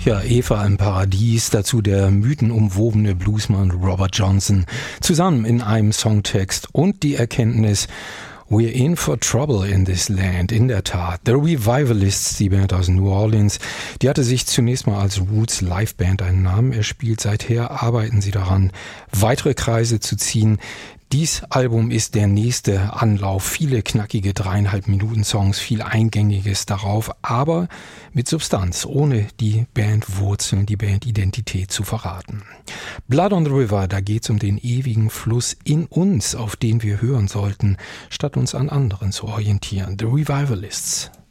Ja, Eva im Paradies, dazu der mythenumwobene Bluesmann Robert Johnson, zusammen in einem Songtext und die Erkenntnis, We're in for trouble in this land. In der Tat. The Revivalists, die Band aus New Orleans, die hatte sich zunächst mal als Roots Liveband einen Namen erspielt. Seither arbeiten sie daran, weitere Kreise zu ziehen. Dies Album ist der nächste Anlauf. Viele knackige 3,5 Minuten Songs, viel Eingängiges darauf, aber mit Substanz, ohne die Bandwurzeln, die Bandidentität zu verraten. Blood on the River, da geht's um den ewigen Fluss in uns, auf den wir hören sollten, statt uns an anderen zu orientieren. The Revivalists.